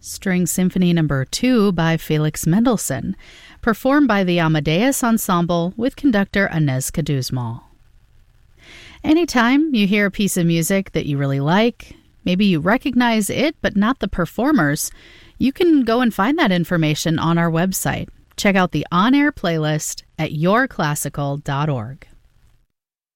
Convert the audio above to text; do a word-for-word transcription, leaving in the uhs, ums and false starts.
String Symphony Number two by Felix Mendelssohn, performed by the Amadeus Ensemble with conductor Aneska Duzmal. Anytime you hear a piece of music that you really like, maybe you recognize it but not the performers, you can go and find that information on our website. Check out the on-air playlist at your classical dot org.